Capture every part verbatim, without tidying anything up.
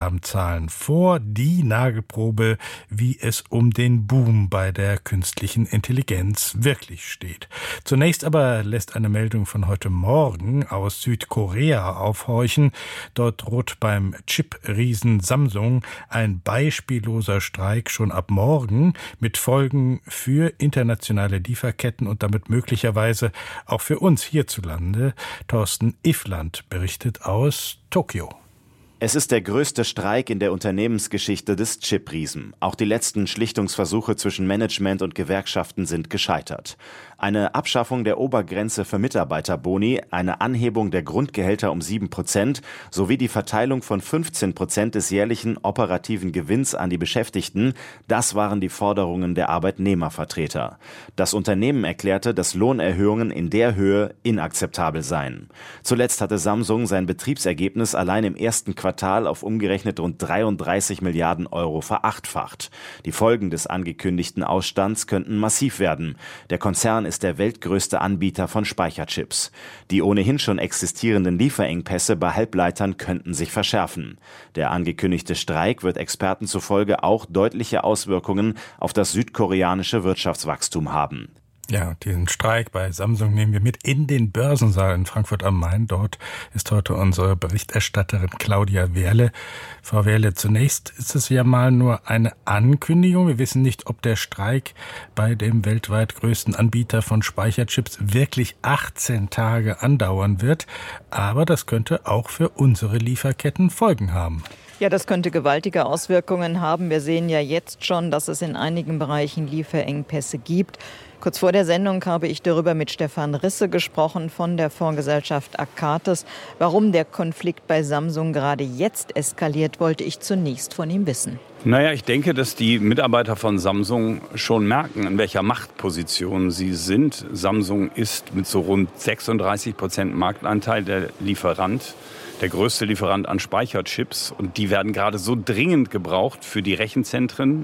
Ausgabenzahlen vor, die Nagelprobe, wie es um den Boom bei der künstlichen Intelligenz wirklich steht. Zunächst aber lässt eine Meldung von heute Morgen aus Südkorea aufhorchen. Dort droht beim Chip-Riesen Samsung ein beispielloser Streik schon ab morgen mit Folgen für internationale Lieferketten und damit möglicherweise auch für uns hierzulande. Thorsten Iffland berichtet aus Tokio. Es ist der größte Streik in der Unternehmensgeschichte des Chip-Riesen. Auch die letzten Schlichtungsversuche zwischen Management und Gewerkschaften sind gescheitert. Eine Abschaffung der Obergrenze für Mitarbeiterboni, eine Anhebung der Grundgehälter um sieben Prozent sowie die Verteilung von fünfzehn Prozent des jährlichen operativen Gewinns an die Beschäftigten, das waren die Forderungen der Arbeitnehmervertreter. Das Unternehmen erklärte, dass Lohnerhöhungen in der Höhe inakzeptabel seien. Zuletzt hatte Samsung sein Betriebsergebnis allein im ersten Quartal auf umgerechnet rund dreiunddreißig Milliarden Euro verachtfacht. Die Folgen des angekündigten Ausstands könnten massiv werden. Der Konzern ist der weltgrößte Anbieter von Speicherchips. Die ohnehin schon existierenden Lieferengpässe bei Halbleitern könnten sich verschärfen. Der angekündigte Streik wird Experten zufolge auch deutliche Auswirkungen auf das südkoreanische Wirtschaftswachstum haben. Ja, diesen Streik bei Samsung nehmen wir mit in den Börsensaal in Frankfurt am Main. Dort ist heute unsere Berichterstatterin Claudia Wehrle. Frau Wehrle, zunächst ist es ja mal nur eine Ankündigung. Wir wissen nicht, ob der Streik bei dem weltweit größten Anbieter von Speicherchips wirklich achtzehn Tage andauern wird. Aber das könnte auch für unsere Lieferketten Folgen haben. Ja, das könnte gewaltige Auswirkungen haben. Wir sehen ja jetzt schon, dass es in einigen Bereichen Lieferengpässe gibt. Kurz vor der Sendung habe ich darüber mit Stefan Risse gesprochen von der Fondsgesellschaft Akates. Warum der Konflikt bei Samsung gerade jetzt eskaliert, wollte ich zunächst von ihm wissen. Naja, ich denke, dass die Mitarbeiter von Samsung schon merken, in welcher Machtposition sie sind. Samsung ist mit so rund sechsunddreißig Prozent Marktanteil der Lieferant, der größte Lieferant an Speicherchips. Und die werden gerade so dringend gebraucht für die Rechenzentren.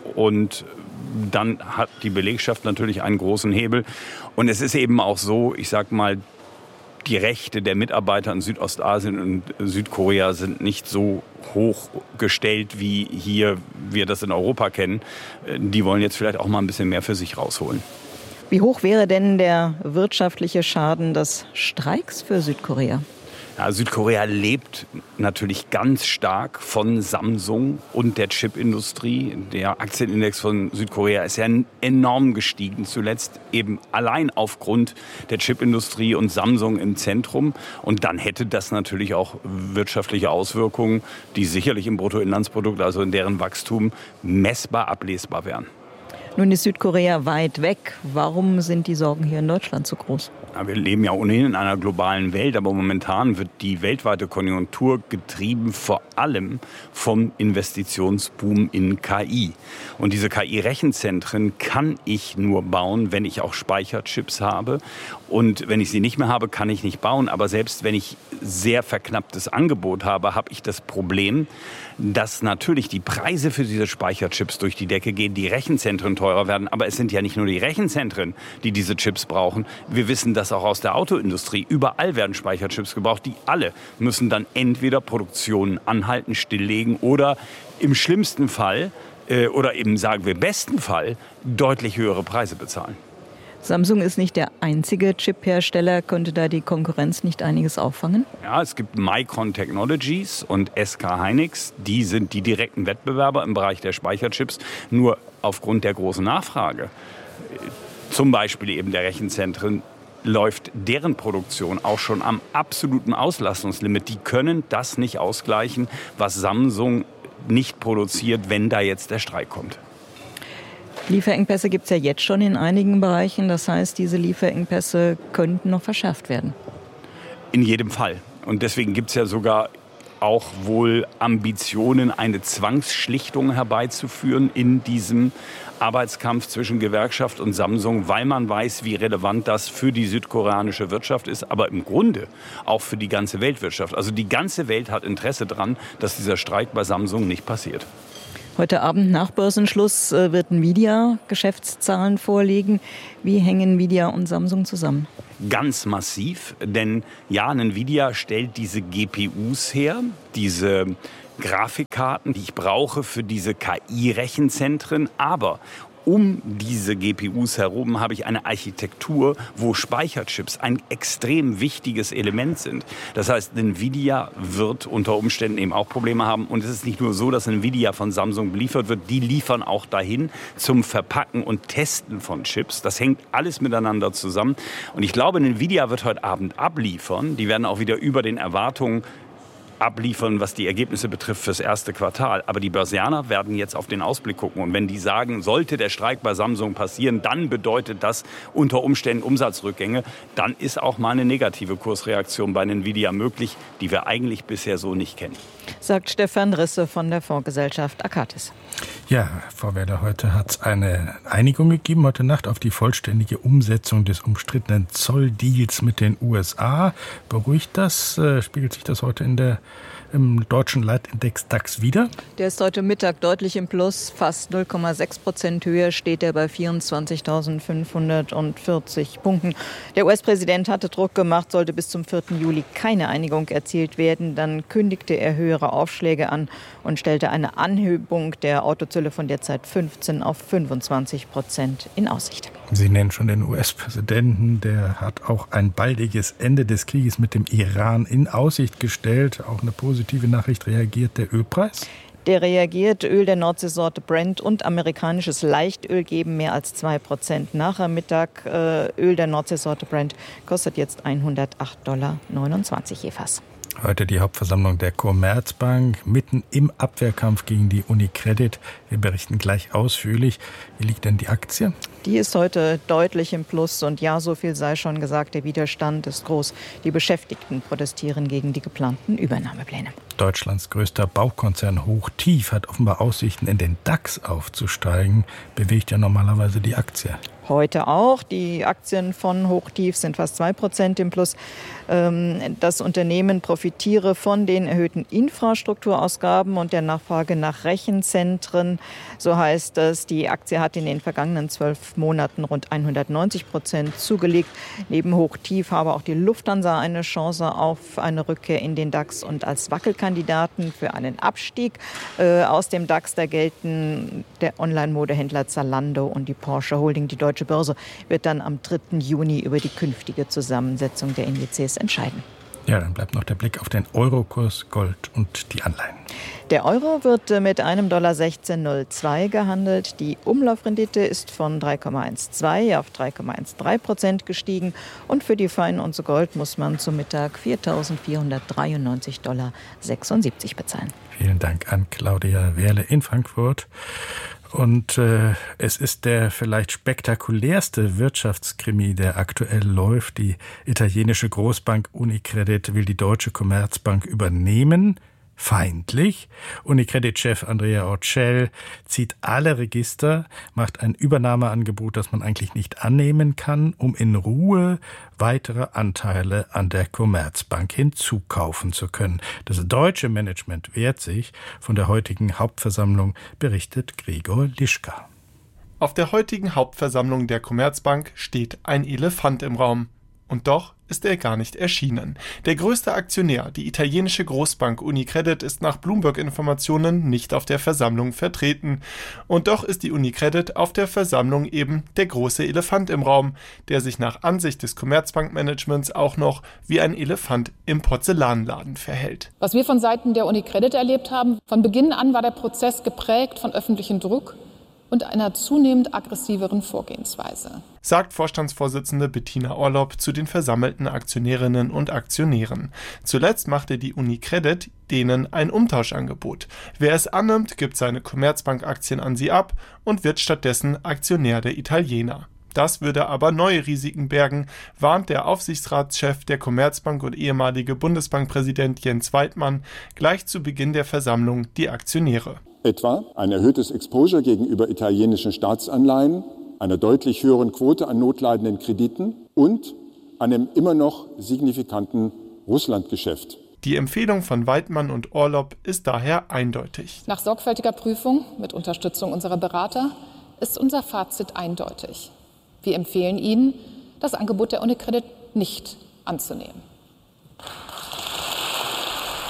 Und dann hat die Belegschaft natürlich einen großen Hebel. Und es ist eben auch so, ich sag mal, die Rechte der Mitarbeiter in Südostasien und Südkorea sind nicht so hoch gestellt, wie hier wir das in Europa kennen. Die wollen jetzt vielleicht auch mal ein bisschen mehr für sich rausholen. Wie hoch wäre denn der wirtschaftliche Schaden des Streiks für Südkorea? Ja, Südkorea lebt natürlich ganz stark von Samsung und der Chipindustrie. Der Aktienindex von Südkorea ist ja enorm gestiegen, zuletzt eben allein aufgrund der Chipindustrie und Samsung im Zentrum. Und dann hätte das natürlich auch wirtschaftliche Auswirkungen, die sicherlich im Bruttoinlandsprodukt, also in deren Wachstum, messbar ablesbar wären. Nun ist Südkorea weit weg. Warum sind die Sorgen hier in Deutschland so groß? Ja, wir leben ja ohnehin in einer globalen Welt, aber momentan wird die weltweite Konjunktur getrieben vor allem vom Investitionsboom in K I. Und diese K I-Rechenzentren kann ich nur bauen, wenn ich auch Speicherchips habe. Und wenn ich sie nicht mehr habe, kann ich nicht bauen. Aber selbst wenn ich sehr verknapptes Angebot habe, habe ich das Problem, dass natürlich die Preise für diese Speicherchips durch die Decke gehen, die Rechenzentren teurer werden. Aber es sind ja nicht nur die Rechenzentren, die diese Chips brauchen. Wir wissen das auch aus der Autoindustrie. Überall werden Speicherchips gebraucht. Die alle müssen dann entweder Produktionen anhalten, stilllegen oder im schlimmsten Fall äh, oder eben sagen wir besten Fall deutlich höhere Preise bezahlen. Samsung ist nicht der einzige Chip-Hersteller. Könnte da die Konkurrenz nicht einiges auffangen? Ja, es gibt Micron Technologies und S K Hynix. Die sind die direkten Wettbewerber im Bereich der Speicherchips. Nur aufgrund der großen Nachfrage, zum Beispiel eben der Rechenzentren, läuft deren Produktion auch schon am absoluten Auslastungslimit. Die können das nicht ausgleichen, was Samsung nicht produziert, wenn da jetzt der Streik kommt. Lieferengpässe gibt es ja jetzt schon in einigen Bereichen. Das heißt, diese Lieferengpässe könnten noch verschärft werden. In jedem Fall. Und deswegen gibt es ja sogar auch wohl Ambitionen, eine Zwangsschlichtung herbeizuführen in diesem Arbeitskampf zwischen Gewerkschaft und Samsung, weil man weiß, wie relevant das für die südkoreanische Wirtschaft ist, aber im Grunde auch für die ganze Weltwirtschaft. Also die ganze Welt hat Interesse daran, dass dieser Streik bei Samsung nicht passiert. Heute Abend nach Börsenschluss wird Nvidia Geschäftszahlen vorlegen. Wie hängen Nvidia und Samsung zusammen? Ganz massiv, denn ja, Nvidia stellt diese G P Us her, diese Grafikkarten, die ich brauche für diese K I-Rechenzentren, aber um diese G P Us herum habe ich eine Architektur, wo Speicherchips ein extrem wichtiges Element sind. Das heißt, Nvidia wird unter Umständen eben auch Probleme haben. Und es ist nicht nur so, dass Nvidia von Samsung beliefert wird. Die liefern auch dahin zum Verpacken und Testen von Chips. Das hängt alles miteinander zusammen. Und ich glaube, Nvidia wird heute Abend abliefern. Die werden auch wieder über den Erwartungen abliefern, was die Ergebnisse betrifft fürs erste Quartal. Aber die Börsianer werden jetzt auf den Ausblick gucken. Und wenn die sagen, sollte der Streik bei Samsung passieren, dann bedeutet das unter Umständen Umsatzrückgänge. Dann ist auch mal eine negative Kursreaktion bei Nvidia möglich, die wir eigentlich bisher so nicht kennen. Sagt Stefan Risse von der Fondsgesellschaft Akatis. Ja, Frau Werle, heute hat es eine Einigung gegeben, heute Nacht, auf die vollständige Umsetzung des umstrittenen Zolldeals mit den U S A. Beruhigt das? Äh, spiegelt sich das heute in der im deutschen Leitindex DAX wieder? Der ist heute Mittag deutlich im Plus, fast null Komma sechs Prozent höher, steht er bei vierundzwanzigtausendfünfhundertvierzig Punkten. Der U S-Präsident hatte Druck gemacht, sollte bis zum vierten Juli keine Einigung erzielt werden. Dann kündigte er höhere Aufschläge an und stellte eine Anhebung der Autozölle von derzeit fünfzehn auf fünfundzwanzig Prozent in Aussicht. Sie nennen schon den U S-Präsidenten, der hat auch ein baldiges Ende des Krieges mit dem Iran in Aussicht gestellt. Auch eine positive Nachricht, reagiert der Ölpreis? Der reagiert. Öl der Nordseesorte Brent und amerikanisches Leichtöl geben mehr als zwei Prozent nach am Mittag. Äh, Öl der Nordseesorte Brent kostet jetzt hundertacht Komma neunundzwanzig Dollar je Fass. Heute die Hauptversammlung der Commerzbank, mitten im Abwehrkampf gegen die UniCredit. Wir berichten gleich ausführlich. Wie liegt denn die Aktie? Die ist heute deutlich im Plus. Und ja, so viel sei schon gesagt, der Widerstand ist groß. Die Beschäftigten protestieren gegen die geplanten Übernahmepläne. Deutschlands größter Baukonzern Hochtief hat offenbar Aussichten, in den DAX aufzusteigen. Bewegt ja normalerweise die Aktie. Heute auch. Die Aktien von Hochtief sind fast zwei Prozent im Plus. Das Unternehmen profitiere von den erhöhten Infrastrukturausgaben und der Nachfrage nach Rechenzentren. So heißt es, die Aktie hat in den vergangenen zwölf Monaten rund hundertneunzig Prozent zugelegt. Neben Hochtief habe auch die Lufthansa eine Chance auf eine Rückkehr in den DAX. Und als Wackelkandidaten für einen Abstieg äh, aus dem DAX, da gelten der Online-Modehändler Zalando und die Porsche Holding. Die Deutsche Börse wird dann am dritten Juni über die künftige Zusammensetzung der Indizes entscheiden. Ja, dann bleibt noch der Blick auf den Eurokurs, Gold und die Anleihen. Der Euro wird mit einem Dollar sechzehn Komma null zwei gehandelt. Die Umlaufrendite ist von drei Komma zwölf auf drei Komma dreizehn Prozent gestiegen. Und für die Feinunze Gold muss man zum Mittag viertausendvierhundertdreiundneunzig Komma sechsundsiebzig Dollar bezahlen. Vielen Dank an Claudia Werle in Frankfurt. Und äh, es ist der vielleicht spektakulärste Wirtschaftskrimi, der aktuell läuft. Die italienische Großbank UniCredit will die deutsche Commerzbank übernehmen. Feindlich. UniCredit-Chef Andrea Orcel zieht alle Register, macht ein Übernahmeangebot, das man eigentlich nicht annehmen kann, um in Ruhe weitere Anteile an der Commerzbank hinzukaufen zu können. Das deutsche Management wehrt sich. Von der heutigen Hauptversammlung berichtet Gregor Lischka. Auf der heutigen Hauptversammlung der Commerzbank steht ein Elefant im Raum. Und doch ist er gar nicht erschienen. Der größte Aktionär, die italienische Großbank UniCredit, ist nach Bloomberg-Informationen nicht auf der Versammlung vertreten. Und doch ist die UniCredit auf der Versammlung eben der große Elefant im Raum, der sich nach Ansicht des Commerzbank-Managements auch noch wie ein Elefant im Porzellanladen verhält. Was wir von Seiten der UniCredit erlebt haben, von Beginn an war der Prozess geprägt von öffentlichem Druck und einer zunehmend aggressiveren Vorgehensweise, sagt Vorstandsvorsitzende Bettina Orlopp zu den versammelten Aktionärinnen und Aktionären. Zuletzt machte die UniCredit denen ein Umtauschangebot. Wer es annimmt, gibt seine Commerzbank-Aktien an sie ab und wird stattdessen Aktionär der Italiener. Das würde aber neue Risiken bergen, warnt der Aufsichtsratschef der Commerzbank und ehemalige Bundesbankpräsident Jens Weidmann gleich zu Beginn der Versammlung die Aktionäre. Etwa ein erhöhtes Exposure gegenüber italienischen Staatsanleihen, einer deutlich höheren Quote an notleidenden Krediten und einem immer noch signifikanten Russlandgeschäft. Die Empfehlung von Weidmann und Orlopp ist daher eindeutig. Nach sorgfältiger Prüfung mit Unterstützung unserer Berater ist unser Fazit eindeutig. Wir empfehlen Ihnen, das Angebot der UniCredit nicht anzunehmen.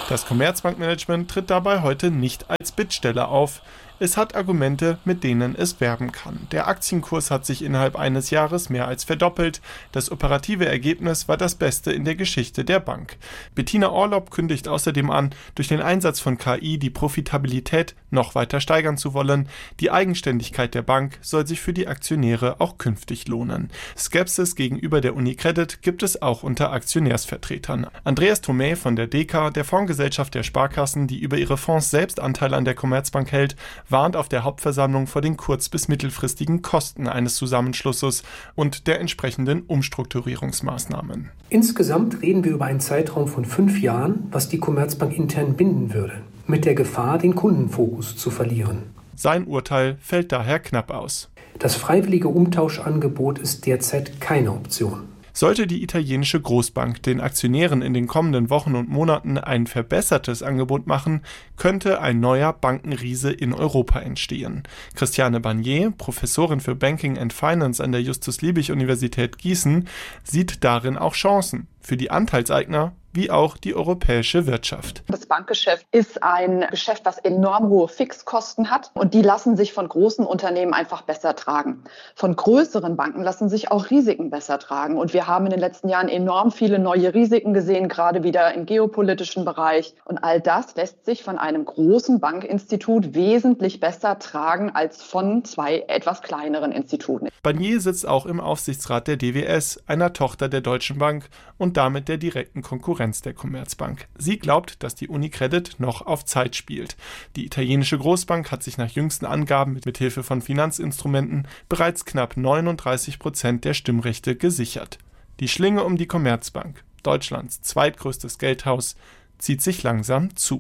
Das Commerzbankmanagement tritt dabei heute nicht als Bittsteller auf. Es hat Argumente, mit denen es werben kann. Der Aktienkurs hat sich innerhalb eines Jahres mehr als verdoppelt. Das operative Ergebnis war das beste in der Geschichte der Bank. Bettina Orlopp kündigt außerdem an, durch den Einsatz von K I die Profitabilität noch weiter steigern zu wollen. Die Eigenständigkeit der Bank soll sich für die Aktionäre auch künftig lohnen. Skepsis gegenüber der UniCredit gibt es auch unter Aktionärsvertretern. Andreas Thomé von der D K, der Fondsgesellschaft der Sparkassen, die über ihre Fonds selbst Anteil an der Commerzbank hält, warnt auf der Hauptversammlung vor den kurz- bis mittelfristigen Kosten eines Zusammenschlusses und der entsprechenden Umstrukturierungsmaßnahmen. Insgesamt reden wir über einen Zeitraum von fünf Jahren, was die Commerzbank intern binden würde, mit der Gefahr, den Kundenfokus zu verlieren. Sein Urteil fällt daher knapp aus. Das freiwillige Umtauschangebot ist derzeit keine Option. Sollte die italienische Großbank den Aktionären in den kommenden Wochen und Monaten ein verbessertes Angebot machen, könnte ein neuer Bankenriese in Europa entstehen. Christiane Barnier, Professorin für Banking and Finance an der Justus-Liebig-Universität Gießen, sieht darin auch Chancen für die Anteilseigner wie auch die europäische Wirtschaft. Das Bankgeschäft ist ein Geschäft, das enorm hohe Fixkosten hat und die lassen sich von großen Unternehmen einfach besser tragen. Von größeren Banken lassen sich auch Risiken besser tragen und wir haben in den letzten Jahren enorm viele neue Risiken gesehen, gerade wieder im geopolitischen Bereich und all das lässt sich von einem großen Bankinstitut wesentlich besser tragen als von zwei etwas kleineren Instituten. Barnier sitzt auch im Aufsichtsrat der D W S, einer Tochter der Deutschen Bank und damit der direkten Konkurrenz der Commerzbank. Sie glaubt, dass die UniCredit noch auf Zeit spielt. Die italienische Großbank hat sich nach jüngsten Angaben mit Hilfe von Finanzinstrumenten bereits knapp neununddreißig Prozent der Stimmrechte gesichert. Die Schlinge um die Commerzbank, Deutschlands zweitgrößtes Geldhaus, zieht sich langsam zu.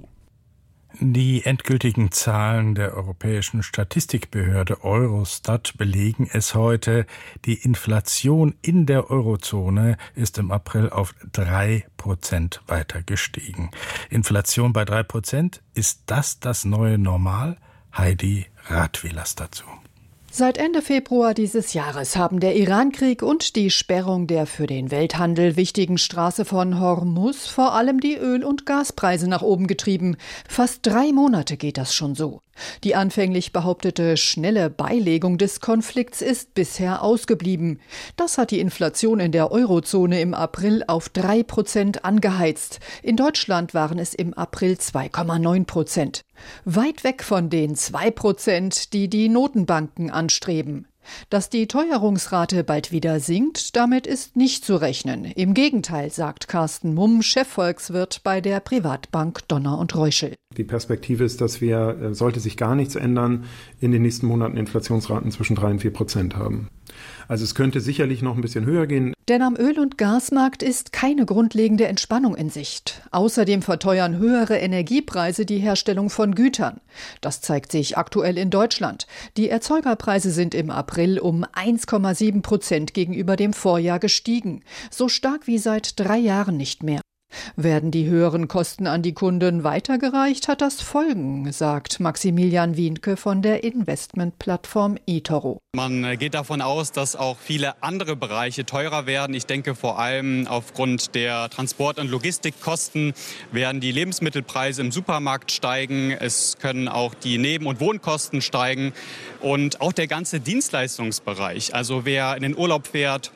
Die endgültigen Zahlen der Europäischen Statistikbehörde Eurostat belegen es heute. Die Inflation in der Eurozone ist im April auf drei Prozent weiter gestiegen. Inflation bei drei Prozent, ist das das neue Normal? Heidi Radwilas dazu. Seit Ende Februar dieses Jahres haben der Irankrieg und die Sperrung der für den Welthandel wichtigen Straße von Hormuz vor allem die Öl- und Gaspreise nach oben getrieben. Fast drei Monate geht das schon so. Die anfänglich behauptete schnelle Beilegung des Konflikts ist bisher ausgeblieben. Das hat die Inflation in der Eurozone im April auf drei Prozent angeheizt. In Deutschland waren es im April zwei Komma neun Prozent. Weit weg von den zwei Prozent, die die Notenbanken anstreben. Dass die Teuerungsrate bald wieder sinkt, damit ist nicht zu rechnen. Im Gegenteil, sagt Carsten Mumm, Chefvolkswirt bei der Privatbank Donner und Reuschel. Die Perspektive ist, dass wir, sollte sich gar nichts ändern, in den nächsten Monaten Inflationsraten zwischen drei und vier Prozent haben. Also es könnte sicherlich noch ein bisschen höher gehen. Denn am Öl- und Gasmarkt ist keine grundlegende Entspannung in Sicht. Außerdem verteuern höhere Energiepreise die Herstellung von Gütern. Das zeigt sich aktuell in Deutschland. Die Erzeugerpreise sind im April um eins Komma sieben Prozent gegenüber dem Vorjahr gestiegen. So stark wie seit drei Jahren nicht mehr. Werden die höheren Kosten an die Kunden weitergereicht, hat das Folgen, sagt Maximilian Wienke von der Investmentplattform eToro. Man geht davon aus, dass auch viele andere Bereiche teurer werden. Ich denke vor allem aufgrund der Transport- und Logistikkosten werden die Lebensmittelpreise im Supermarkt steigen. Es können auch die Neben- und Wohnkosten steigen und auch der ganze Dienstleistungsbereich. Also wer in den Urlaub fährt,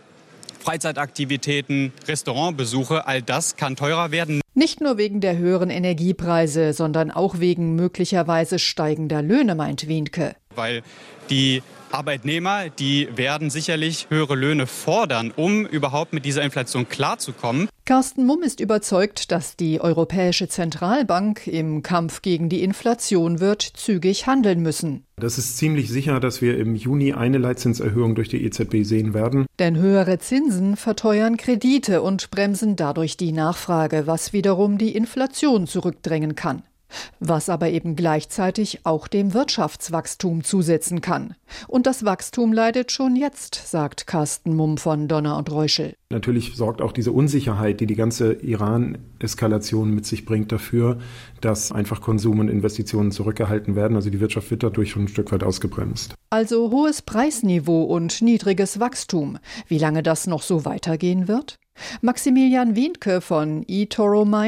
Freizeitaktivitäten, Restaurantbesuche, all das kann teurer werden. Nicht nur wegen der höheren Energiepreise, sondern auch wegen möglicherweise steigender Löhne, meint Wienke. Weil die Arbeitnehmer, die werden sicherlich höhere Löhne fordern, um überhaupt mit dieser Inflation klarzukommen. Carsten Mumm ist überzeugt, dass die Europäische Zentralbank im Kampf gegen die Inflation wird zügig handeln müssen. Das ist ziemlich sicher, dass wir im Juni eine Leitzinserhöhung durch die E Z B sehen werden. Denn höhere Zinsen verteuern Kredite und bremsen dadurch die Nachfrage, was wiederum die Inflation zurückdrängen kann. Was aber eben gleichzeitig auch dem Wirtschaftswachstum zusetzen kann. Und das Wachstum leidet schon jetzt, sagt Carsten Mumm von Donner und Reuschel. Natürlich sorgt auch diese Unsicherheit, die die ganze Iran-Eskalation mit sich bringt, dafür, dass einfach Konsum und Investitionen zurückgehalten werden. Also die Wirtschaft wird dadurch schon ein Stück weit ausgebremst. Also hohes Preisniveau und niedriges Wachstum. Wie lange das noch so weitergehen wird? Maximilian Wienke von eToro meint: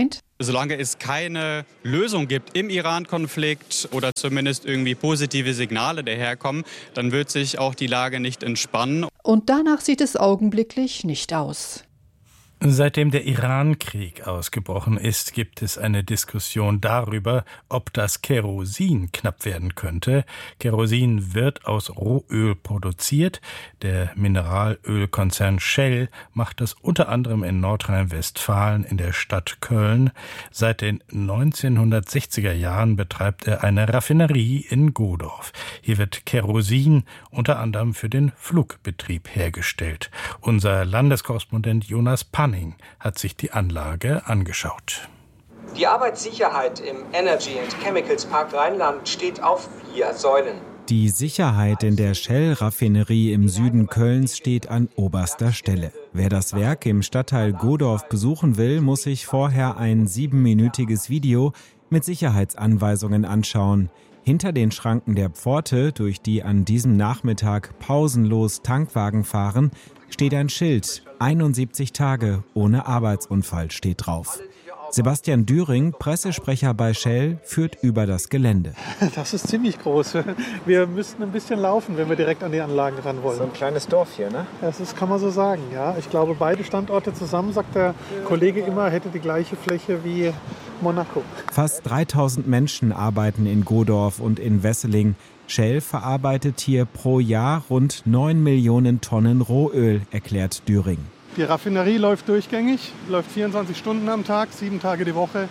Solange es keine Lösung gibt im Iran-Konflikt oder zumindest irgendwie positive Signale daherkommen, dann wird sich auch die Lage nicht entspannen. Und danach sieht es augenblicklich nicht aus. Seitdem der Iran-Krieg ausgebrochen ist, gibt es eine Diskussion darüber, ob das Kerosin knapp werden könnte. Kerosin wird aus Rohöl produziert. Der Mineralölkonzern Shell macht das unter anderem in Nordrhein-Westfalen in der Stadt Köln. Seit den neunzehnhundertsechziger Jahren betreibt er eine Raffinerie in Godorf. Hier wird Kerosin unter anderem für den Flugbetrieb hergestellt. Unser Landeskorrespondent Jonas Panning hat sich die Anlage angeschaut. Die Arbeitssicherheit im Energy and Chemicals Park Rheinland steht auf vier Säulen. Die Sicherheit in der Shell-Raffinerie im Süden Kölns steht an oberster Stelle. Wer das Werk im Stadtteil Godorf besuchen will, muss sich vorher ein siebenminütiges Video mit Sicherheitsanweisungen anschauen. Hinter den Schranken der Pforte, durch die an diesem Nachmittag pausenlos Tankwagen fahren, steht ein Schild. einundsiebzig Tage ohne Arbeitsunfall steht drauf. Sebastian Düring, Pressesprecher bei Shell, führt über das Gelände. Das ist ziemlich groß. Wir müssten ein bisschen laufen, wenn wir direkt an die Anlagen ran wollen. So ein kleines Dorf hier, ne? Das ist, kann man so sagen, ja. Ich glaube, beide Standorte zusammen, sagt der Kollege immer, hätte die gleiche Fläche wie Monaco. Fast dreitausend Menschen arbeiten in Godorf und in Wesseling. Shell verarbeitet hier pro Jahr rund neun Millionen Tonnen Rohöl, erklärt Düring. Die Raffinerie läuft durchgängig, läuft vierundzwanzig Stunden am Tag, sieben Tage die Woche,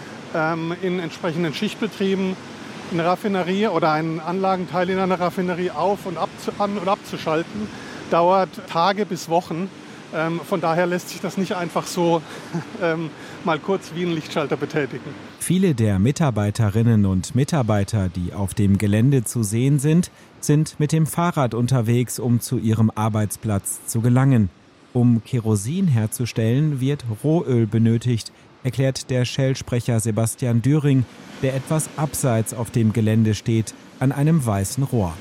ähm, in entsprechenden Schichtbetrieben. Eine Raffinerie oder ein Anlagenteil in einer Raffinerie auf- und abzu- an- und abzuschalten, dauert Tage bis Wochen. Ähm, von daher lässt sich das nicht einfach so ähm, mal kurz wie ein Lichtschalter betätigen. Viele der Mitarbeiterinnen und Mitarbeiter, die auf dem Gelände zu sehen sind, sind mit dem Fahrrad unterwegs, um zu ihrem Arbeitsplatz zu gelangen. Um Kerosin herzustellen, wird Rohöl benötigt, erklärt der Shell-Sprecher Sebastian Düring, der etwas abseits auf dem Gelände steht, an einem weißen Rohr.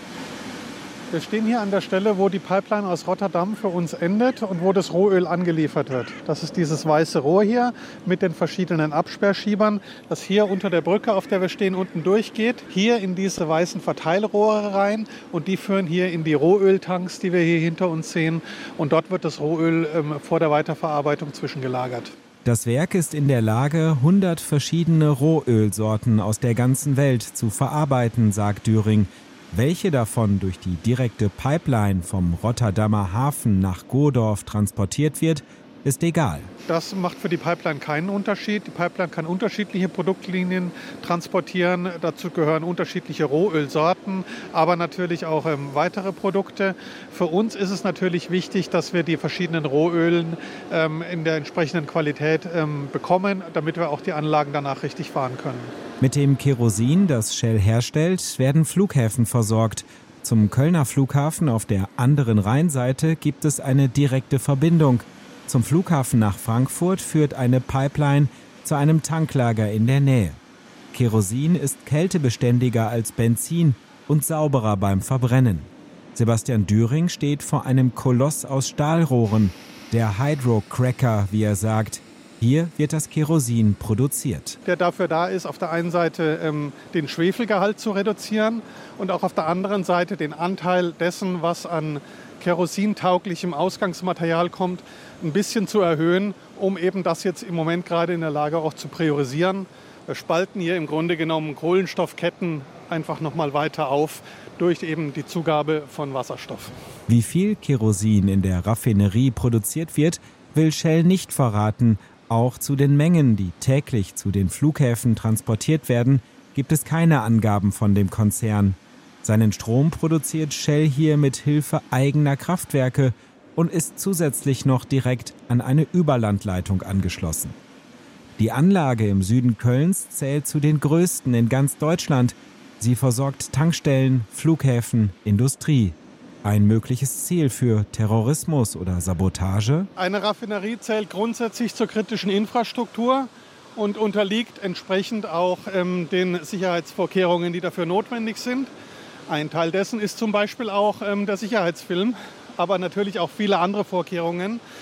Wir stehen hier an der Stelle, wo die Pipeline aus Rotterdam für uns endet und wo das Rohöl angeliefert wird. Das ist dieses weiße Rohr hier mit den verschiedenen Absperrschiebern, das hier unter der Brücke, auf der wir stehen, unten durchgeht. Hier in diese weißen Verteilrohre rein und die führen hier in die Rohöltanks, die wir hier hinter uns sehen. Und dort wird das Rohöl ähm, vor der Weiterverarbeitung zwischengelagert. Das Werk ist in der Lage, hundert verschiedene Rohölsorten aus der ganzen Welt zu verarbeiten, sagt Düring. Welche davon durch die direkte Pipeline vom Rotterdamer Hafen nach Godorf transportiert wird, ist egal. Das macht für die Pipeline keinen Unterschied. Die Pipeline kann unterschiedliche Produktlinien transportieren. Dazu gehören unterschiedliche Rohölsorten, aber natürlich auch ähm, weitere Produkte. Für uns ist es natürlich wichtig, dass wir die verschiedenen Rohölen ähm, in der entsprechenden Qualität ähm, bekommen, damit wir auch die Anlagen danach richtig fahren können. Mit dem Kerosin, das Shell herstellt, werden Flughäfen versorgt. Zum Kölner Flughafen auf der anderen Rheinseite gibt es eine direkte Verbindung. Zum Flughafen nach Frankfurt führt eine Pipeline zu einem Tanklager in der Nähe. Kerosin ist kältebeständiger als Benzin und sauberer beim Verbrennen. Sebastian Düring steht vor einem Koloss aus Stahlrohren, der Hydrocracker, wie er sagt. Hier wird das Kerosin produziert. Der dafür da ist, auf der einen Seite ähm, den Schwefelgehalt zu reduzieren und auch auf der anderen Seite den Anteil dessen, was an kerosintauglichem Ausgangsmaterial kommt, ein bisschen zu erhöhen, um eben das jetzt im Moment gerade in der Lage auch zu priorisieren. Wir spalten hier im Grunde genommen Kohlenstoffketten einfach nochmal weiter auf durch eben die Zugabe von Wasserstoff. Wie viel Kerosin in der Raffinerie produziert wird, will Shell nicht verraten. Auch zu den Mengen, die täglich zu den Flughäfen transportiert werden, gibt es keine Angaben von dem Konzern. Seinen Strom produziert Shell hier mit Hilfe eigener Kraftwerke und ist zusätzlich noch direkt an eine Überlandleitung angeschlossen. Die Anlage im Süden Kölns zählt zu den größten in ganz Deutschland. Sie versorgt Tankstellen, Flughäfen, Industrie. Ein mögliches Ziel für Terrorismus oder Sabotage? Eine Raffinerie zählt grundsätzlich zur kritischen Infrastruktur und unterliegt entsprechend auch ähm, den Sicherheitsvorkehrungen, die dafür notwendig sind. Ein Teil dessen ist zum Beispiel auch ähm, der Sicherheitsfilm, aber natürlich auch viele andere Vorkehrungen.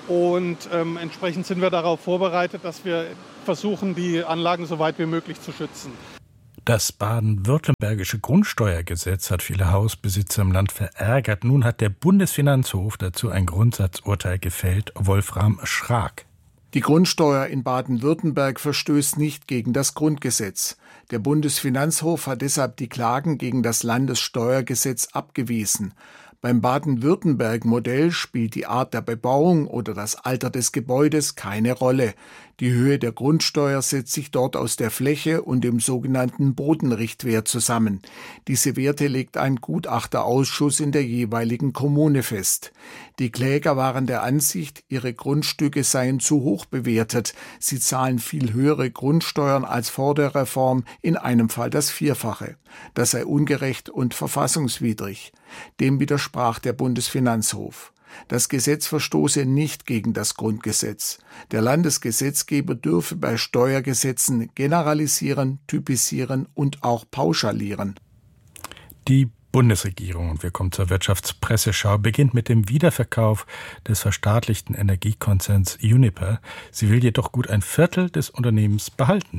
Und ähm, entsprechend sind wir darauf vorbereitet, dass wir versuchen, die Anlagen so weit wie möglich zu schützen. Das baden-württembergische Grundsteuergesetz hat viele Hausbesitzer im Land verärgert. Nun hat der Bundesfinanzhof dazu ein Grundsatzurteil gefällt. Wolfram Schrag. Die Grundsteuer in Baden-Württemberg verstößt nicht gegen das Grundgesetz. Der Bundesfinanzhof hat deshalb die Klagen gegen das Landessteuergesetz abgewiesen. Beim Baden-Württemberg-Modell spielt die Art der Bebauung oder das Alter des Gebäudes keine Rolle. Die Höhe der Grundsteuer setzt sich dort aus der Fläche und dem sogenannten Bodenrichtwert zusammen. Diese Werte legt ein Gutachterausschuss in der jeweiligen Kommune fest. Die Kläger waren der Ansicht, ihre Grundstücke seien zu hoch bewertet. Sie zahlen viel höhere Grundsteuern als vor der Reform, in einem Fall das Vierfache. Das sei ungerecht und verfassungswidrig. Dem widersprach der Bundesfinanzhof. Das Gesetz verstoße nicht gegen das Grundgesetz. Der Landesgesetzgeber dürfe bei Steuergesetzen generalisieren, typisieren und auch pauschalieren. Die Bundesregierung, und wir kommen zur Wirtschaftspresseschau, beginnt mit dem Wiederverkauf des verstaatlichten Energiekonzerns Uniper. Sie will jedoch gut ein Viertel des Unternehmens behalten.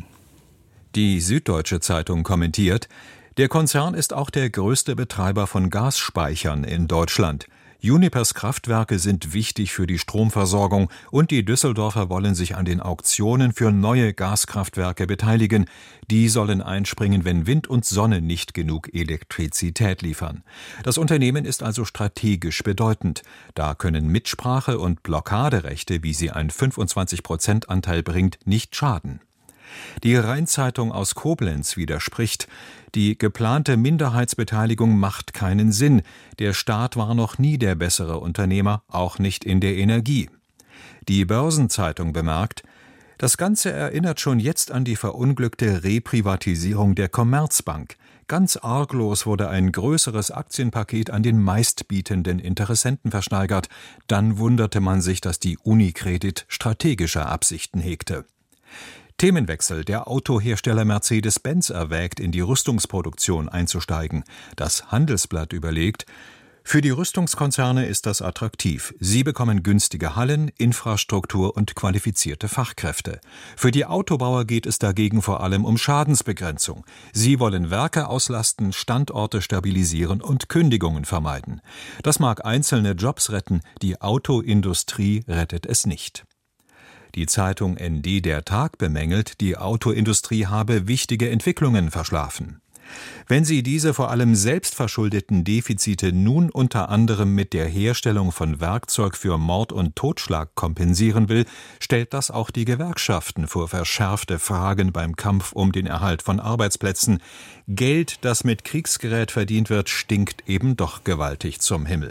Die Süddeutsche Zeitung kommentiert: Der Konzern ist auch der größte Betreiber von Gasspeichern in Deutschland. Unipers Kraftwerke sind wichtig für die Stromversorgung und die Düsseldorfer wollen sich an den Auktionen für neue Gaskraftwerke beteiligen. Die sollen einspringen, wenn Wind und Sonne nicht genug Elektrizität liefern. Das Unternehmen ist also strategisch bedeutend. Da können Mitsprache und Blockaderechte, wie sie ein fünfundzwanzig Prozent Anteil bringt, nicht schaden. Die Rhein-Zeitung aus Koblenz widerspricht: Die geplante Minderheitsbeteiligung macht keinen Sinn. Der Staat war noch nie der bessere Unternehmer, auch nicht in der Energie. Die Börsenzeitung bemerkt: Das Ganze erinnert schon jetzt an die verunglückte Reprivatisierung der Commerzbank. Ganz arglos wurde ein größeres Aktienpaket an den meistbietenden Interessenten versteigert. Dann wunderte man sich, dass die Unicredit strategische Absichten hegte. Themenwechsel: Der Autohersteller Mercedes-Benz erwägt, in die Rüstungsproduktion einzusteigen. Das Handelsblatt überlegt: Für die Rüstungskonzerne ist das attraktiv. Sie bekommen günstige Hallen, Infrastruktur und qualifizierte Fachkräfte. Für die Autobauer geht es dagegen vor allem um Schadensbegrenzung. Sie wollen Werke auslasten, Standorte stabilisieren und Kündigungen vermeiden. Das mag einzelne Jobs retten, die Autoindustrie rettet es nicht. Die Zeitung N D Der Tag bemängelt, die Autoindustrie habe wichtige Entwicklungen verschlafen. Wenn sie diese vor allem selbstverschuldeten Defizite nun unter anderem mit der Herstellung von Werkzeug für Mord und Totschlag kompensieren will, stellt das auch die Gewerkschaften vor verschärfte Fragen beim Kampf um den Erhalt von Arbeitsplätzen. Geld, das mit Kriegsgerät verdient wird, stinkt eben doch gewaltig zum Himmel.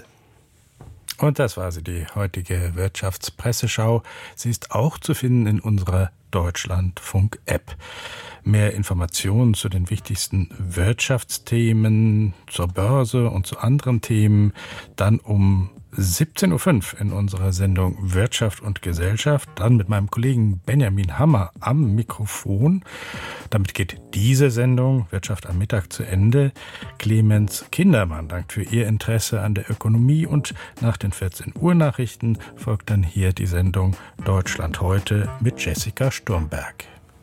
Und das war sie, die heutige Wirtschaftspresseschau. Sie ist auch zu finden in unserer Deutschlandfunk-App. Mehr Informationen zu den wichtigsten Wirtschaftsthemen, zur Börse und zu anderen Themen dann um siebzehn Uhr fünf in unserer Sendung Wirtschaft und Gesellschaft. Dann mit meinem Kollegen Benjamin Hammer am Mikrofon. Damit geht diese Sendung Wirtschaft am Mittag zu Ende. Clemens Kindermann dankt für Ihr Interesse an der Ökonomie und nach den vierzehn Uhr Nachrichten folgt dann hier die Sendung Deutschland heute mit Jessica Sturmberg.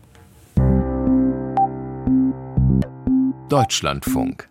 Deutschlandfunk.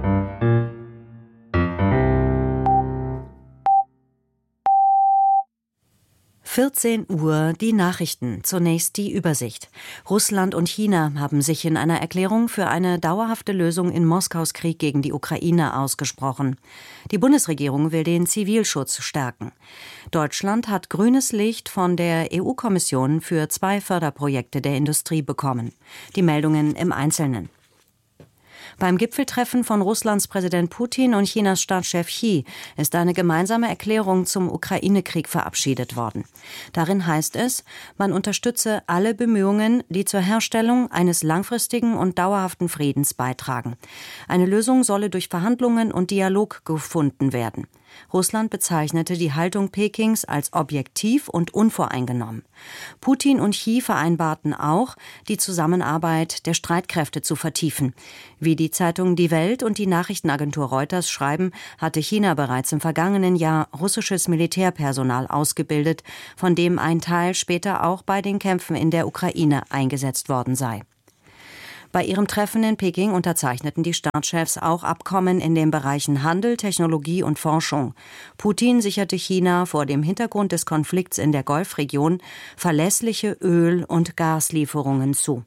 vierzehn Uhr die Nachrichten. Zunächst die Übersicht. Russland und China haben sich in einer Erklärung für eine dauerhafte Lösung in Moskaus Krieg gegen die Ukraine ausgesprochen. Die Bundesregierung will den Zivilschutz stärken. Deutschland hat grünes Licht von der E U-Kommission für zwei Förderprojekte der Industrie bekommen. Die Meldungen im Einzelnen. Beim Gipfeltreffen von Russlands Präsident Putin und Chinas Staatschef Xi ist eine gemeinsame Erklärung zum Ukraine-Krieg verabschiedet worden. Darin heißt es, man unterstütze alle Bemühungen, die zur Herstellung eines langfristigen und dauerhaften Friedens beitragen. Eine Lösung solle durch Verhandlungen und Dialog gefunden werden. Russland bezeichnete die Haltung Pekings als objektiv und unvoreingenommen. Putin und Xi vereinbarten auch, die Zusammenarbeit der Streitkräfte zu vertiefen. Wie die Zeitung Die Welt und die Nachrichtenagentur Reuters schreiben, hatte China bereits im vergangenen Jahr russisches Militärpersonal ausgebildet, von dem ein Teil später auch bei den Kämpfen in der Ukraine eingesetzt worden sei. Bei ihrem Treffen in Peking unterzeichneten die Staatschefs auch Abkommen in den Bereichen Handel, Technologie und Forschung. Putin sicherte China vor dem Hintergrund des Konflikts in der Golfregion verlässliche Öl- und Gaslieferungen zu.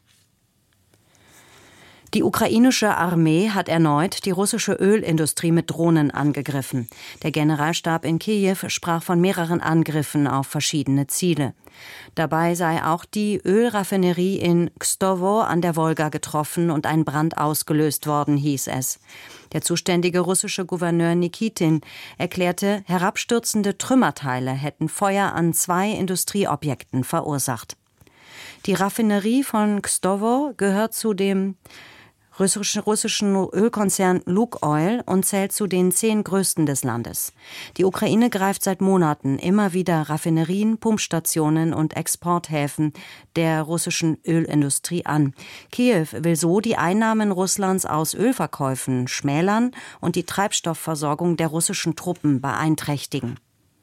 Die ukrainische Armee hat erneut die russische Ölindustrie mit Drohnen angegriffen. Der Generalstab in Kiew sprach von mehreren Angriffen auf verschiedene Ziele. Dabei sei auch die Ölraffinerie in Kstovo an der Wolga getroffen und ein Brand ausgelöst worden, hieß es. Der zuständige russische Gouverneur Nikitin erklärte, herabstürzende Trümmerteile hätten Feuer an zwei Industrieobjekten verursacht. Die Raffinerie von Kstovo gehört zu dem russischen, russischen Ölkonzern Lukoil und zählt zu den zehn größten des Landes. Die Ukraine greift seit Monaten immer wieder Raffinerien, Pumpstationen und Exporthäfen der russischen Ölindustrie an. Kiew will so die Einnahmen Russlands aus Ölverkäufen schmälern und die Treibstoffversorgung der russischen Truppen beeinträchtigen.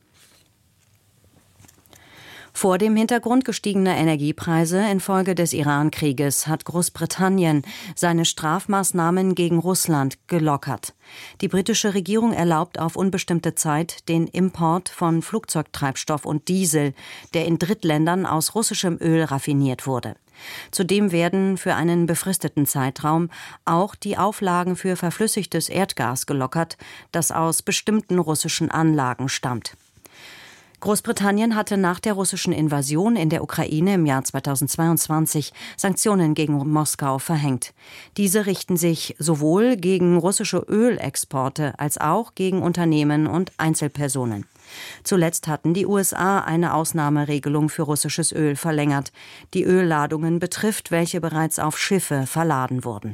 Vor dem Hintergrund gestiegener Energiepreise infolge des Iran-Krieges hat Großbritannien seine Strafmaßnahmen gegen Russland gelockert. Die britische Regierung erlaubt auf unbestimmte Zeit den Import von Flugzeugtreibstoff und Diesel, der in Drittländern aus russischem Öl raffiniert wurde. Zudem werden für einen befristeten Zeitraum auch die Auflagen für verflüssigtes Erdgas gelockert, das aus bestimmten russischen Anlagen stammt. Großbritannien hatte nach der russischen Invasion in der Ukraine im Jahr zweitausendzweiundzwanzig Sanktionen gegen Moskau verhängt. Diese richten sich sowohl gegen russische Ölexporte als auch gegen Unternehmen und Einzelpersonen. Zuletzt hatten die U S A eine Ausnahmeregelung für russisches Öl verlängert, die Ölladungen betrifft, welche bereits auf Schiffe verladen wurden.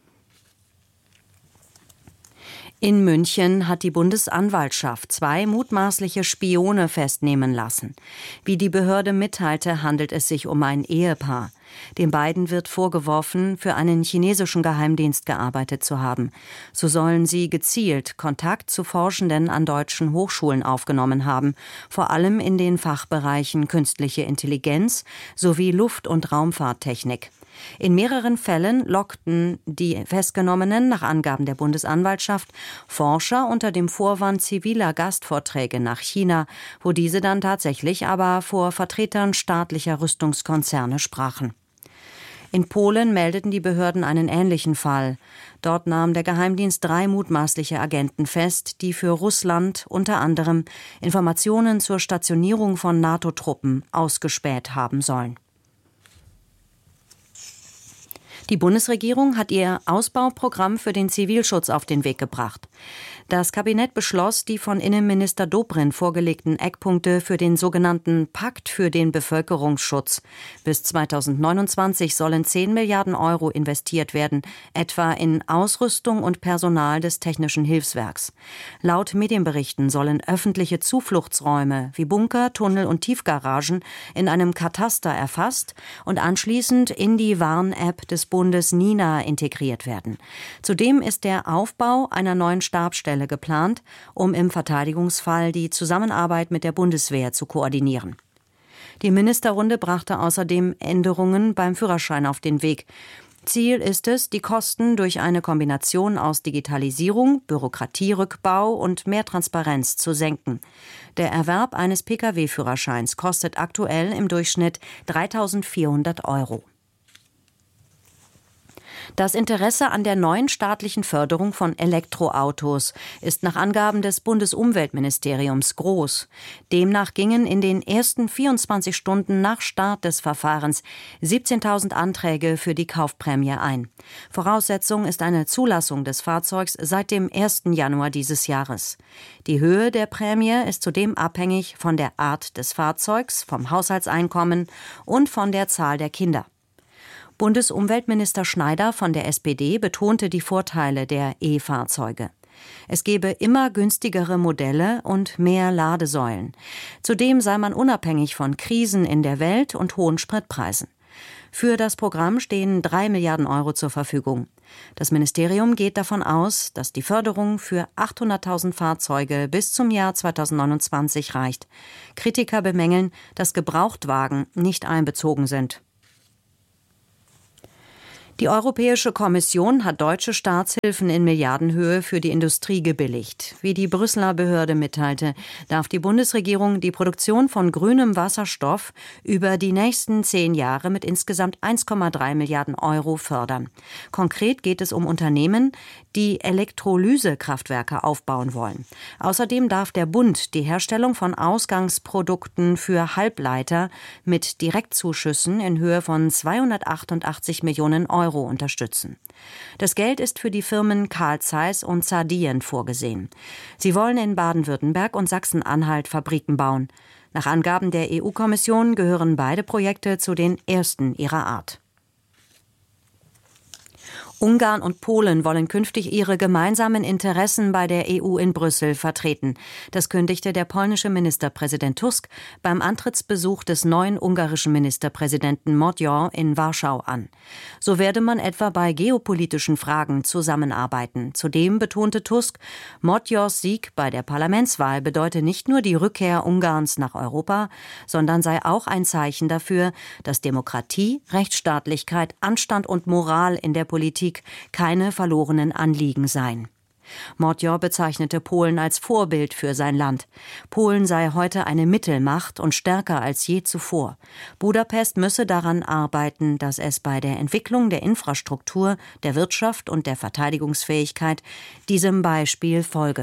In München hat die Bundesanwaltschaft zwei mutmaßliche Spione festnehmen lassen. Wie die Behörde mitteilte, handelt es sich um ein Ehepaar. Den beiden wird vorgeworfen, für einen chinesischen Geheimdienst gearbeitet zu haben. So sollen sie gezielt Kontakt zu Forschenden an deutschen Hochschulen aufgenommen haben, vor allem in den Fachbereichen künstliche Intelligenz sowie Luft- und Raumfahrttechnik. In mehreren Fällen lockten die Festgenommenen nach Angaben der Bundesanwaltschaft Forscher unter dem Vorwand ziviler Gastvorträge nach China, wo diese dann tatsächlich aber vor Vertretern staatlicher Rüstungskonzerne sprachen. In Polen meldeten die Behörden einen ähnlichen Fall. Dort nahm der Geheimdienst drei mutmaßliche Agenten fest, die für Russland unter anderem Informationen zur Stationierung von NATO-Truppen ausgespäht haben sollen. Die Bundesregierung hat ihr Ausbauprogramm für den Zivilschutz auf den Weg gebracht. Das Kabinett beschloss die von Innenminister Dobrindt vorgelegten Eckpunkte für den sogenannten Pakt für den Bevölkerungsschutz. Bis zweitausendneunundzwanzig sollen zehn Milliarden Euro investiert werden, etwa in Ausrüstung und Personal des Technischen Hilfswerks. Laut Medienberichten sollen öffentliche Zufluchtsräume wie Bunker, Tunnel und Tiefgaragen in einem Kataster erfasst und anschließend in die Warn-App des Bundes Nina integriert werden. Zudem ist der Aufbau einer neuen Stabsstelle geplant, um im Verteidigungsfall die Zusammenarbeit mit der Bundeswehr zu koordinieren. Die Ministerrunde brachte außerdem Änderungen beim Führerschein auf den Weg. Ziel ist es, die Kosten durch eine Kombination aus Digitalisierung, Bürokratierückbau und mehr Transparenz zu senken. Der Erwerb eines Pkw-Führerscheins kostet aktuell im Durchschnitt dreitausendvierhundert Euro. Das Interesse an der neuen staatlichen Förderung von Elektroautos ist nach Angaben des Bundesumweltministeriums groß. Demnach gingen in den ersten vierundzwanzig Stunden nach Start des Verfahrens siebzehntausend Anträge für die Kaufprämie ein. Voraussetzung ist eine Zulassung des Fahrzeugs seit dem ersten Januar dieses Jahres. Die Höhe der Prämie ist zudem abhängig von der Art des Fahrzeugs, vom Haushaltseinkommen und von der Zahl der Kinder. Bundesumweltminister Schneider von der S P D betonte die Vorteile der E-Fahrzeuge. Es gebe immer günstigere Modelle und mehr Ladesäulen. Zudem sei man unabhängig von Krisen in der Welt und hohen Spritpreisen. Für das Programm stehen drei Milliarden Euro zur Verfügung. Das Ministerium geht davon aus, dass die Förderung für achthunderttausend Fahrzeuge bis zum Jahr zweitausendneunundzwanzig reicht. Kritiker bemängeln, dass Gebrauchtwagen nicht einbezogen sind. Die Europäische Kommission hat deutsche Staatshilfen in Milliardenhöhe für die Industrie gebilligt. Wie die Brüsseler Behörde mitteilte, darf die Bundesregierung die Produktion von grünem Wasserstoff über die nächsten zehn Jahre mit insgesamt eins Komma drei Milliarden Euro fördern. Konkret geht es um Unternehmen, die Elektrolysekraftwerke aufbauen wollen. Außerdem darf der Bund die Herstellung von Ausgangsprodukten für Halbleiter mit Direktzuschüssen in Höhe von zweihundertachtundachtzig Millionen Euro unterstützen. Das Geld ist für die Firmen Carl Zeiss und Zardien vorgesehen. Sie wollen in Baden-Württemberg und Sachsen-Anhalt Fabriken bauen. Nach Angaben der E U-Kommission gehören beide Projekte zu den ersten ihrer Art. Ungarn und Polen wollen künftig ihre gemeinsamen Interessen bei der E U in Brüssel vertreten. Das kündigte der polnische Ministerpräsident Tusk beim Antrittsbesuch des neuen ungarischen Ministerpräsidenten Magyar in Warschau an. So werde man etwa bei geopolitischen Fragen zusammenarbeiten. Zudem betonte Tusk, Magyars Sieg bei der Parlamentswahl bedeute nicht nur die Rückkehr Ungarns nach Europa, sondern sei auch ein Zeichen dafür, dass Demokratie, Rechtsstaatlichkeit, Anstand und Moral in der Politik keine verlorenen Anliegen seien. Magyar bezeichnete Polen als Vorbild für sein Land. Polen sei heute eine Mittelmacht und stärker als je zuvor. Budapest müsse daran arbeiten, dass es bei der Entwicklung der Infrastruktur, der Wirtschaft und der Verteidigungsfähigkeit diesem Beispiel folge.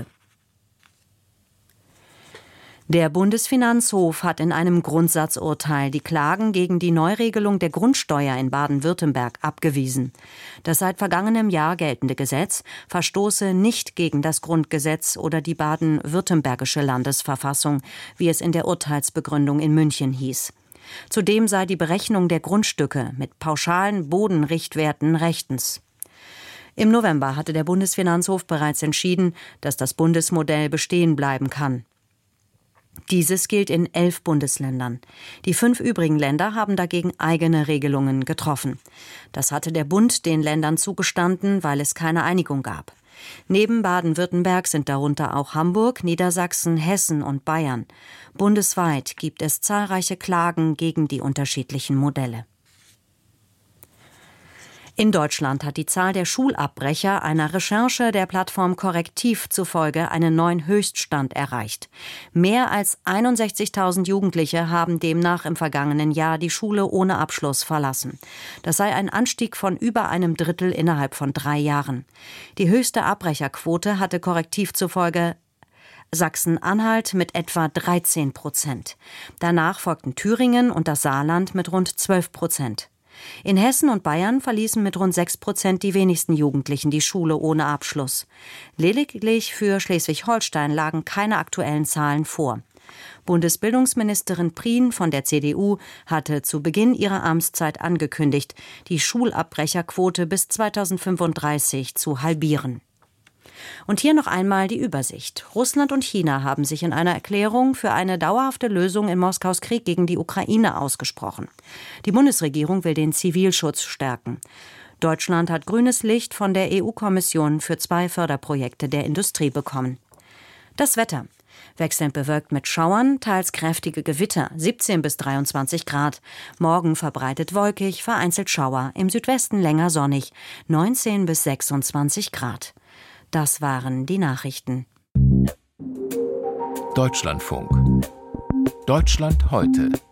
Der Bundesfinanzhof hat in einem Grundsatzurteil die Klagen gegen die Neuregelung der Grundsteuer in Baden-Württemberg abgewiesen. Das seit vergangenem Jahr geltende Gesetz verstoße nicht gegen das Grundgesetz oder die baden-württembergische Landesverfassung, wie es in der Urteilsbegründung in München hieß. Zudem sei die Berechnung der Grundstücke mit pauschalen Bodenrichtwerten rechtens. Im November hatte der Bundesfinanzhof bereits entschieden, dass das Bundesmodell bestehen bleiben kann. Dieses gilt in elf Bundesländern. Die fünf übrigen Länder haben dagegen eigene Regelungen getroffen. Das hatte der Bund den Ländern zugestanden, weil es keine Einigung gab. Neben Baden-Württemberg sind darunter auch Hamburg, Niedersachsen, Hessen und Bayern. Bundesweit gibt es zahlreiche Klagen gegen die unterschiedlichen Modelle. In Deutschland hat die Zahl der Schulabbrecher einer Recherche der Plattform Korrektiv zufolge einen neuen Höchststand erreicht. Mehr als einundsechzigtausend Jugendliche haben demnach im vergangenen Jahr die Schule ohne Abschluss verlassen. Das sei ein Anstieg von über einem Drittel innerhalb von drei Jahren. Die höchste Abbrecherquote hatte Korrektiv zufolge Sachsen-Anhalt mit etwa dreizehn Prozent. Danach folgten Thüringen und das Saarland mit rund zwölf Prozent. In Hessen und Bayern verließen mit rund sechs Prozent die wenigsten Jugendlichen die Schule ohne Abschluss. Lediglich für Schleswig-Holstein lagen keine aktuellen Zahlen vor. Bundesbildungsministerin Prien von der C D U hatte zu Beginn ihrer Amtszeit angekündigt, die Schulabbrecherquote bis zweitausendfünfunddreißig zu halbieren. Und hier noch einmal die Übersicht. Russland und China haben sich in einer Erklärung für eine dauerhafte Lösung in Moskaus Krieg gegen die Ukraine ausgesprochen. Die Bundesregierung will den Zivilschutz stärken. Deutschland hat grünes Licht von der E U-Kommission für zwei Förderprojekte der Industrie bekommen. Das Wetter. Wechselnd bewölkt mit Schauern, teils kräftige Gewitter, siebzehn bis dreiundzwanzig Grad. Morgen verbreitet wolkig, vereinzelt Schauer, im Südwesten länger sonnig, neunzehn bis sechsundzwanzig Grad. Das waren die Nachrichten. Deutschlandfunk. Deutschland heute.